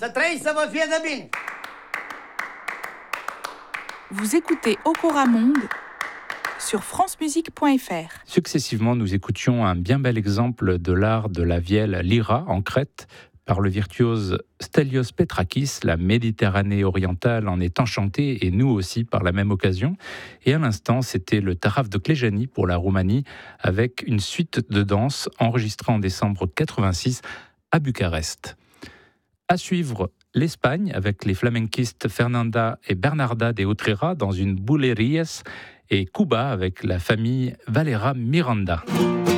Să trăiți, să vă fie de bine! Vous écoutez Okora Monde sur francemusique.fr. Successivement, nous écoutions un bien bel exemple de l'art de la vielle lyra en Crète par le virtuose Stelios Petrakis. La Méditerranée orientale en est enchantée et nous aussi par la même occasion. Et à l'instant, c'était le Taraf de Klejani pour la Roumanie avec une suite de danses enregistrée en décembre 86 à Bucarest. À suivre l'Espagne avec les flamenquistes Fernanda et Bernarda de Utrera dans une Bulerías et Cuba avec la famille Valera Miranda.